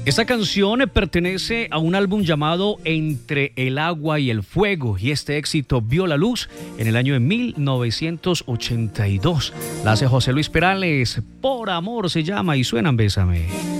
Esta canción pertenece a un álbum llamado Entre el agua y el fuego, y este éxito vio la luz en el año de 1982. La hace José Luis Perales, Por amor se llama, y suena en Bésame.